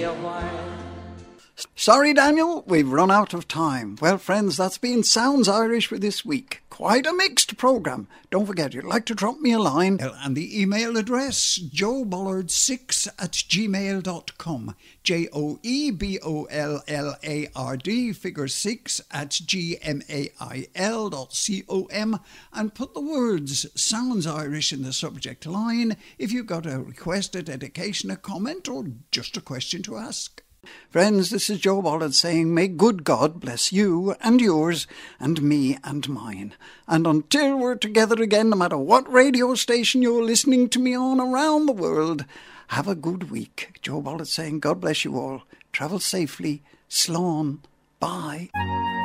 a while. Sorry, Daniel, we've run out of time. Well, friends, that's been Sounds Irish for this week. Quite a mixed programme. Don't forget, you'd like to drop me a line. And the email address, joebollard6@gmail.com. JOEBOLLARD, figure 6@gmail.com. And put the words Sounds Irish in the subject line if you've got a request, a dedication, a comment, or just a question to ask. Friends, this is Joe Bollard saying, may good God bless you and yours and me and mine. And until we're together again, no matter what radio station you're listening to me on around the world, have a good week. Joe Bollard saying, God bless you all. Travel safely. Slán. Bye.